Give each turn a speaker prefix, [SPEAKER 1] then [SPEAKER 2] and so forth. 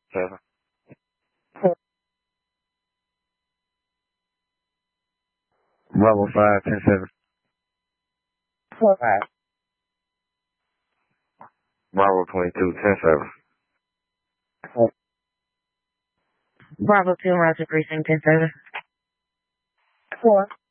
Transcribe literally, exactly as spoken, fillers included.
[SPEAKER 1] Seven. Bravo five, ten seven.
[SPEAKER 2] Four five.
[SPEAKER 1] Bravo twenty-two, ten seven.
[SPEAKER 2] Bravo two, Roger precinct ten seven. Four.